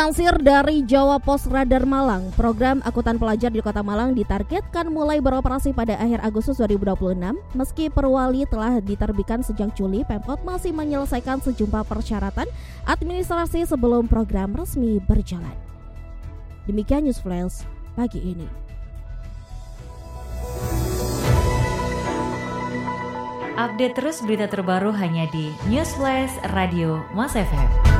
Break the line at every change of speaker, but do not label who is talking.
Lansir dari Jawa Pos Radar Malang, program angkutan pelajar di Kota Malang ditargetkan mulai beroperasi pada akhir Agustus 2026. Meski perwali telah diterbitkan sejak Juli, Pemkot masih menyelesaikan sejumlah persyaratan administrasi sebelum program resmi berjalan. Demikian News Flash pagi ini.
Update terus berita terbaru hanya di News Flash Radio Mas FM.